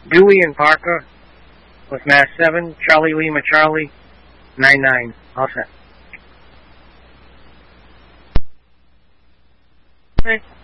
Dewey and Parker with Mass 7, Charlie Lima Charlie, 99. All set. Okay.